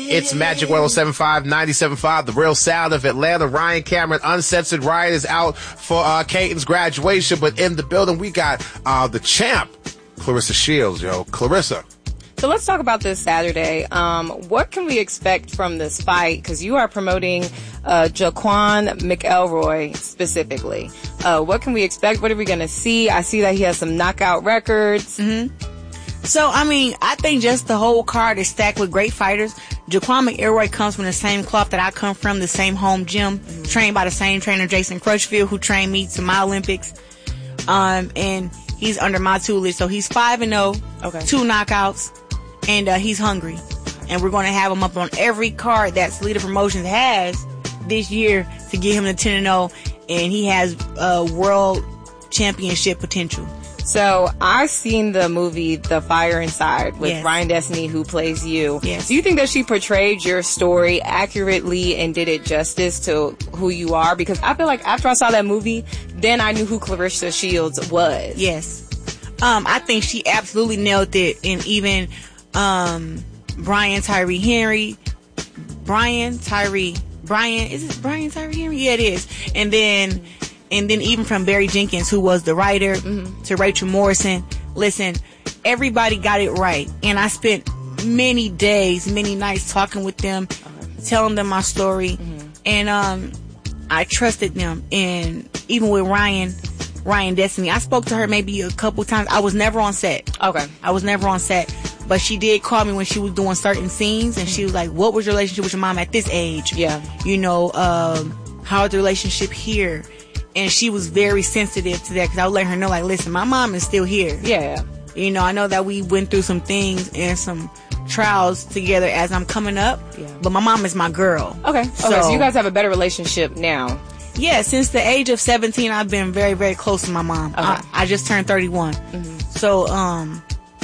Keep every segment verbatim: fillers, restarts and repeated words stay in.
It's Magic one oh seven point five, ninety-seven point five, the real sound of Atlanta. Ryan Cameron, Uncensored. Ryan is out for uh, Kaiten's graduation, but in the building we got uh, the champ, Claressa Shields, yo. Claressa. So let's talk about this Saturday. Um, what can we expect from this fight? Because you are promoting uh, Jaquan McElroy specifically. Uh, what can we expect? What are we going to see? I see that he has some knockout records. Mm-hmm. So, I mean, I think just the whole card is stacked with great fighters. Jaquan McElroy comes from the same cloth that I come from, the same home gym, mm-hmm. trained by the same trainer, Jason Crutchfield, who trained me to my Olympics. Um, and he's under my tutelage. So he's five and oh, okay. two knockouts, and uh, he's hungry. And we're going to have him up on every card that Salida Promotions has this year to get him to ten and oh, and he has uh, world championship potential. So I've seen the movie The Fire Inside with yes. Ryan Destiny, who plays you. Yes. Do you think that she portrayed your story accurately and did it justice to who you are? Because I feel like after I saw that movie, then I knew who Claressa Shields was. Yes. Um, I think she absolutely nailed it. And even um, Brian Tyree Henry, Brian Tyree, Brian, is it Brian Tyree Henry? Yeah, it is. And then... And then even from Barry Jenkins, who was the writer, mm-hmm. to Rachel Morrison. Listen, everybody got it right. And I spent many days, many nights talking with them, okay. telling them my story. Mm-hmm. And um, I trusted them. And even with Ryan, Ryan Destiny, I spoke to her maybe a couple times. I was never on set. Okay. I was never on set. But she did call me when she was doing certain scenes. And mm-hmm. she was like, what was your relationship with your mom at this age? Yeah. You know, um, how is the relationship here? And she was very sensitive to that because I would let her know, like, listen, my mom is still here. Yeah. You know, I know that we went through some things and some trials together as I'm coming up, yeah. but my mom is my girl. Okay. So, okay, so you guys have a better relationship now. Yeah, since the age of seventeen, I've been very, very close to my mom. Okay. I, I just turned thirty-one. Mm-hmm. So, um,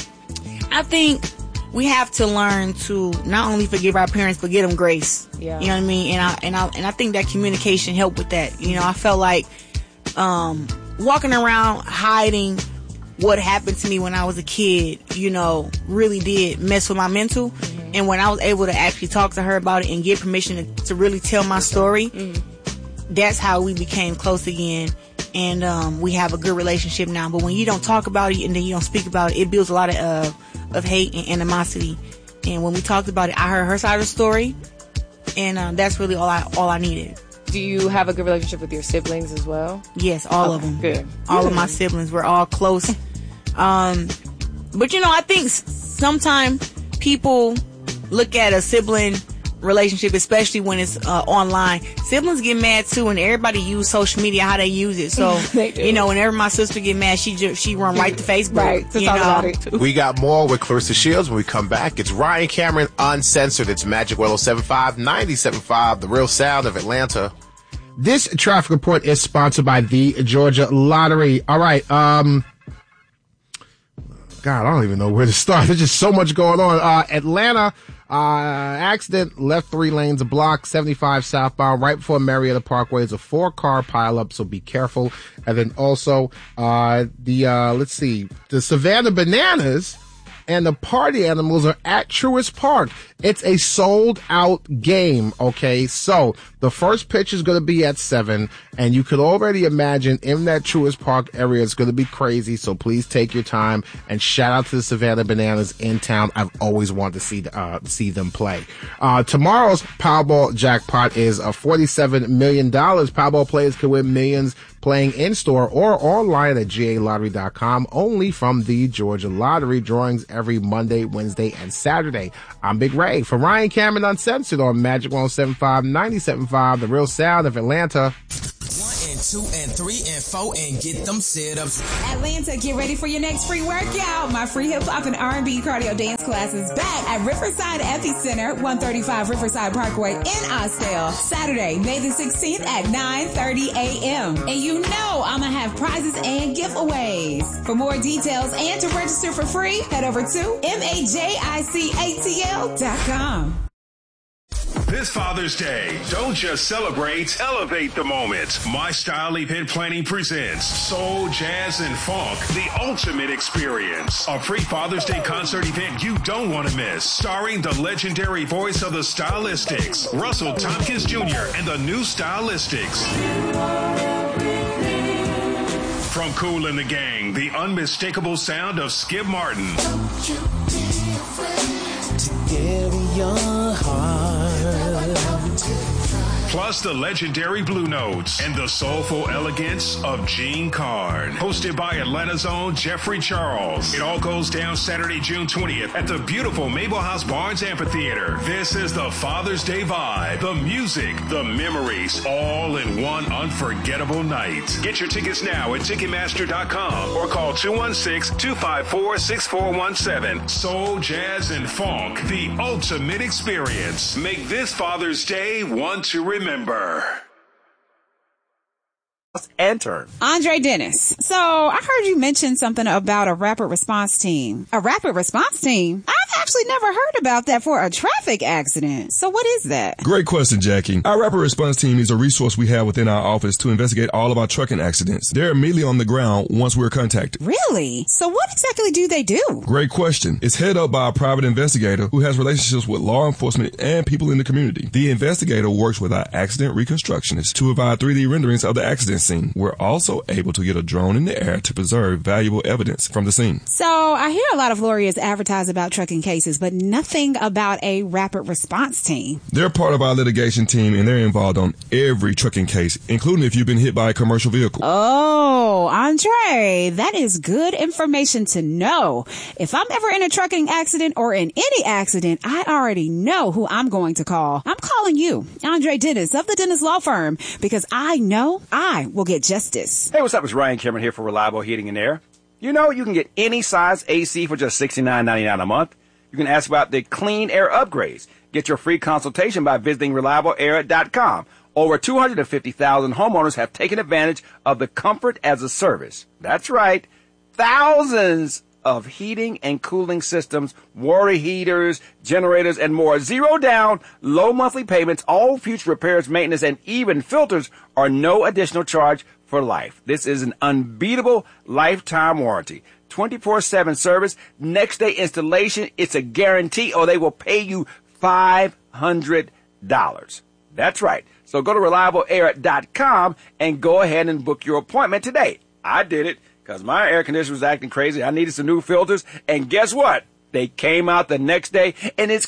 I think we have to learn to not only forgive our parents, but give them grace. Yeah. You know what I mean? And I, and I, and I think that communication helped with that. You know, I felt like, um, walking around hiding what happened to me when I was a kid, you know, really did mess with my mental. Mm-hmm. And when I was able to actually talk to her about it and get permission to, to really tell my story, mm-hmm. that's how we became close again. And, um, we have a good relationship now. But when you don't talk about it and then you don't speak about it, it builds a lot of, uh, of hate and animosity. And when we talked about it, I heard her side of the story. And, um, that's really all I, all I needed. Do you have a good relationship with your siblings as well? Yes, all okay, of them. Good. All good. of my siblings. We're all close. um, but, you know, I think sometimes people look at a sibling relationship, especially when it's uh, online. Siblings get mad, too, and everybody use social media how they use it. So, you know, whenever my sister get mad, she just, she run right to Facebook. Right, to talk about it, too. We got more with Claressa Shields when we come back. It's Ryan Cameron, Uncensored. It's Magic one oh seven point five, ninety-seven point five, the real sound of Atlanta. This traffic report is sponsored by the Georgia Lottery. All right. Um, God, I don't even know where to start. There's just so much going on. Uh, Atlanta, uh, accident, left three lanes of block, seventy-five southbound, right before Marietta Parkway. It's a four car pileup, so be careful. And then also, uh, the, uh, let's see, the Savannah Bananas and the Party Animals are at Truist Park. It's a sold out game, okay? So the first pitch is going to be at seven, and you could already imagine in that Truist Park area it's going to be crazy, so please take your time and shout out to the Savannah Bananas in town. I've always wanted to see uh, see them play. Uh, tomorrow's Powerball jackpot is uh, forty-seven million dollars. Powerball players can win millions playing in-store or online at G A lottery dot com, only from the Georgia Lottery. Drawings every Monday, Wednesday, and Saturday. I'm Big Ray. For Ryan Cameron, Uncensored on Magic one oh seven point five, ninety-seven point five, the real sound of Atlanta. One and two and three and four and get them sit-ups. Atlanta, get ready for your next free workout. My free hip-hop and R and B cardio dance class is back at Riverside Epicenter, one thirty-five Riverside Parkway in Austell. Saturday, May the sixteenth at nine thirty a.m. And you know I'm going to have prizes and giveaways. For more details and to register for free, head over to M A J I C A T L dot com. This Father's Day, don't just celebrate, elevate the moment. My Style Event Planning presents Soul, Jazz, and Funk, the ultimate experience. A free Father's Day concert event you don't want to miss. Starring the legendary voice of the Stylistics, Russell Tompkins Junior and the new Stylistics. From Kool and the Gang, the unmistakable sound of Skip Martin. Don't you be afraid to carry your heart. Plus the legendary Blue Notes and the soulful elegance of Gene Carn. Hosted by Atlanta's own Jeffrey Charles. It all goes down Saturday, June twentieth at the beautiful Mabel House Barnes Amphitheater. This is the Father's Day vibe. The music, the memories, all in one unforgettable night. Get your tickets now at Ticketmaster dot com or call two one six, two five four, six four one seven. Soul, Jazz, and Funk, the ultimate experience. Make this Father's Day one to remember. Remember. Enter. Andre Dennis. So I heard you mention something about a rapid response team. A rapid response team? I've actually never heard about that for a traffic accident. So what is that? Great question, Jackie. Our rapid response team is a resource we have within our office to investigate all of our trucking accidents. They're immediately on the ground once we're contacted. Really? So what exactly do they do? Great question. It's headed up by a private investigator who has relationships with law enforcement and people in the community. The investigator works with our accident reconstructionists to provide three D renderings of the accident scene. We're also able to get a drone in the air to preserve valuable evidence from the scene. So I hear a lot of lawyers advertise about trucking cases, but nothing about a rapid response team. They're part of our litigation team, and they're involved on every trucking case, including if you've been hit by a commercial vehicle. Oh, Andre, that is good information to know. If I'm ever in a trucking accident or in any accident, I already know who I'm going to call. I'm calling you, Andre Dennis of the Dennis Law Firm, because I know I will get justice. Hey, what's up? It's Ryan Cameron here for Reliable Heating and Air. You know, you can get any size A C for just sixty-nine ninety-nine a month. You can ask about the clean air upgrades. Get your free consultation by visiting reliable air dot com. Over two hundred fifty thousand homeowners have taken advantage of the comfort as a service. That's right. Thousands of heating and cooling systems, water heaters, generators, and more. Zero down, low monthly payments, all future repairs, maintenance, and even filters are no additional charge for life. This is an unbeatable lifetime warranty. twenty-four seven service, next day installation, it's a guarantee, or they will pay you five hundred dollars. That's right. So go to reliable air dot com and go ahead and book your appointment today. I did it because my air conditioner was acting crazy. I needed some new filters, and guess what? They came out the next day, and it's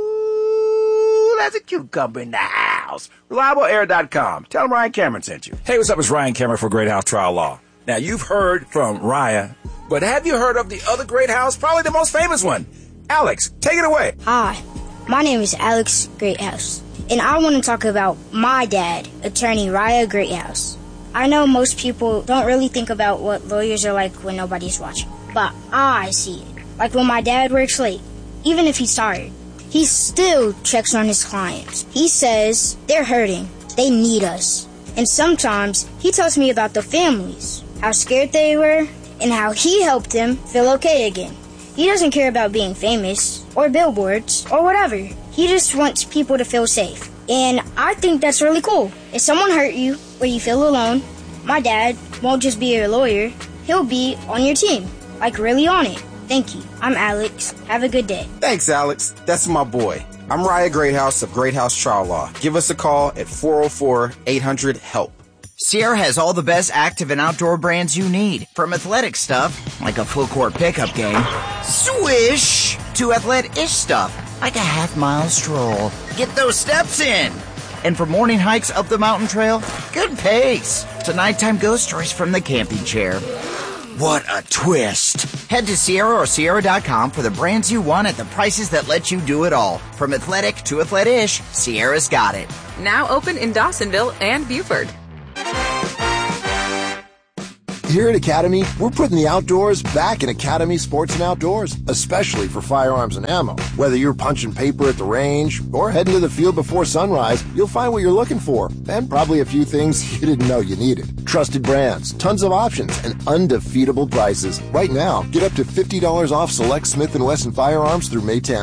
cool as a cucumber in the house. reliable air dot com. Tell them Ryan Cameron sent you. Hey, what's up? It's Ryan Cameron for Great House Trial Law. Now, you've heard from Raya, but have you heard of the other great house? Probably the most famous one. Alex, take it away. Hi, my name is Alex Greathouse, and I want to talk about my dad, attorney Raya Greathouse. I know most people don't really think about what lawyers are like when nobody's watching, but I see it. Like when my dad works late, even if he's tired, he still checks on his clients. He says they're hurting, they need us. And sometimes he tells me about the families, how scared they were, and how he helped them feel okay again. He doesn't care about being famous, or billboards, or whatever. He just wants people to feel safe. And I think that's really cool. If someone hurt you, or you feel alone, my dad won't just be your lawyer, he'll be on your team, like really on it. Thank you. I'm Alex. Have a good day. Thanks, Alex. That's my boy. I'm Raya Greathouse of Great House Trial Law. Give us a call at four oh four, eight hundred, HELP. Sierra has all the best active and outdoor brands you need. From athletic stuff, like a full court pickup game, swish, to athletic-ish stuff, like a half-mile stroll. Get those steps in. And for morning hikes up the mountain trail, good pace. To nighttime ghost stories from the camping chair. What a twist. Head to Sierra or Sierra dot com for the brands you want at the prices that let you do it all. From athletic to athletic-ish, Sierra's got it. Now open in Dawsonville and Buford. Here at Academy, we're putting the outdoors back in Academy Sports and Outdoors, especially for firearms and ammo. Whether you're punching paper at the range or heading to the field before sunrise, you'll find what you're looking for, and probably a few things you didn't know you needed. Trusted brands, tons of options, and undefeatable prices. Right now, get up to fifty dollars off select Smith and Wesson firearms through May tenth.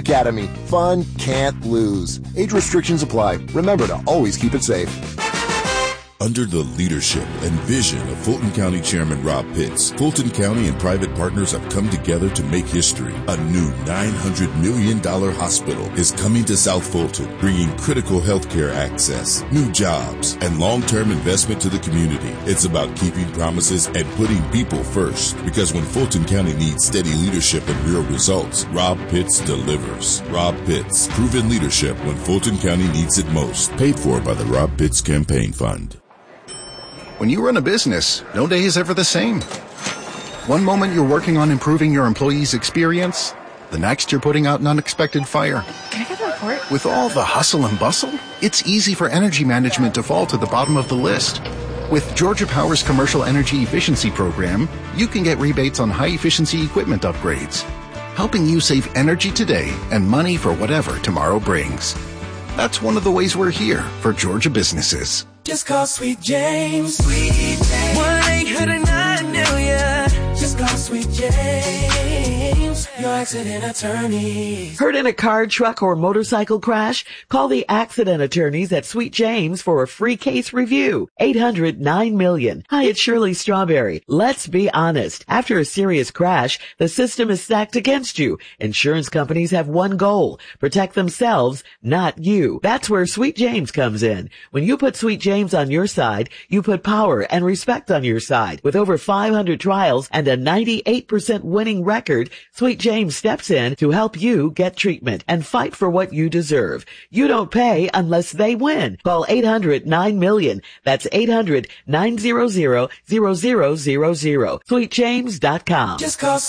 Academy. Fun can't lose. Age restrictions apply. Remember to always keep it safe. Under the leadership and vision of Fulton County Chairman Rob Pitts, Fulton County and private partners have come together to make history. A new nine hundred million dollars hospital is coming to South Fulton, bringing critical healthcare access, new jobs, and long-term investment to the community. It's about keeping promises and putting people first, because when Fulton County needs steady leadership and real results, Rob Pitts delivers. Rob Pitts, proven leadership when Fulton County needs it most. Paid for by the Rob Pitts Campaign Fund. When you run a business, no day is ever the same. One moment you're working on improving your employees' experience, the next you're putting out an unexpected fire. Can I get the report? With all the hustle and bustle, it's easy for energy management to fall to the bottom of the list. With Georgia Power's Commercial Energy Efficiency Program, you can get rebates on high-efficiency equipment upgrades, helping you save energy today and money for whatever tomorrow brings. That's one of the ways we're here for Georgia businesses. Just call Sweet James. Sweet James. one eight hundred nine million. Just call Sweet James. Your accident attorney. Hurt in a car, truck, or motorcycle crash? Call the accident attorneys at Sweet James for a free case review. eight hundred nine million. Hi, it's Shirley Strawberry. Let's be honest. After a serious crash, the system is stacked against you. Insurance companies have one goal: protect themselves, not you. That's where Sweet James comes in. When you put Sweet James on your side, you put power and respect on your side. With over five hundred trials and a ninety-eight percent winning record, Sweet James steps in to help you get treatment and fight for what you deserve. You don't pay unless they win. Call eight hundred nine million. That's eight hundred nine hundred zero zero zero zero. sweet james dot com. Just call